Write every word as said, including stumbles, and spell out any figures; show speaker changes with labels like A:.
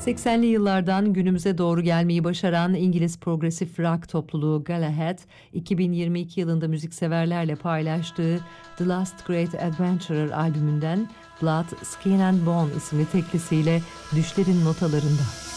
A: seksenli yıllardan günümüze doğru gelmeyi başaran İngiliz progresif rock topluluğu Galahad, iki bin yirmi iki yılında müzikseverlerle paylaştığı The Last Great Adventurer albümünden Blood, Skin and Bone isimli teklisiyle düşlerin notalarında.